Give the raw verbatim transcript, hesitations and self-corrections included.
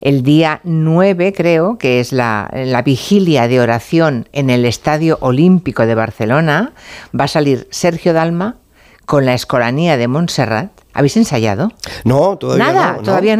El día nueve, creo, que es la, la vigilia de oración en el Estadio Olímpico de Barcelona, va a salir Sergio Dalma con la Escolanía de Montserrat. ¿Habéis ensayado? No, todavía Nada, no. todavía no.